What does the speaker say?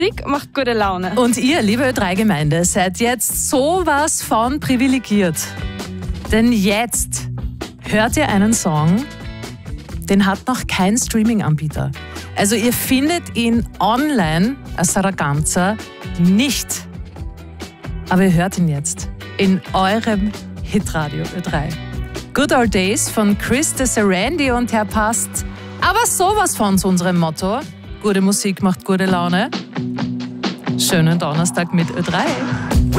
Musik macht gute Laune. Und ihr, liebe Ö3-Gemeinde, seid jetzt sowas von privilegiert. Denn jetzt hört ihr einen Song, den hat noch kein Streaming-Anbieter. Also ihr findet ihn online, als Saraganza, nicht. Aber ihr hört ihn jetzt in eurem Hitradio Ö3. Good Old Days von Chris de Sarandi und er passt aber sowas von zu unserem Motto. Gute Musik macht gute Laune. Schönen Donnerstag mit Ö3.